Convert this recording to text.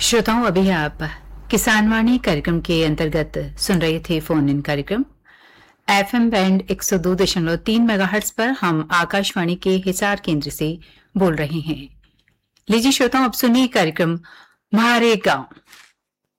श्रोताओं, अभी आप किसान वाणी कार्यक्रम के अंतर्गत सुन रहे थे फोन इन कार्यक्रम। एफएम बैंड 102.3 मेगाहर्ट्ज पर हम आकाशवाणी के हिसार केंद्र से बोल रहे हैं। लीजिए श्रोताओं, अब सुनिए कार्यक्रम म्हारे गांव।